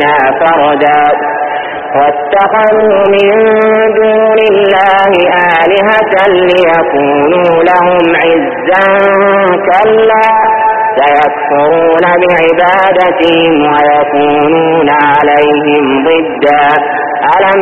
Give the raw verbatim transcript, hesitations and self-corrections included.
عليها فردا واتخذوا من دون الله آلهة ليكونوا لهم عزا كلا سيكفرون بعبادتهم ويكونون عليهم ضدا ألم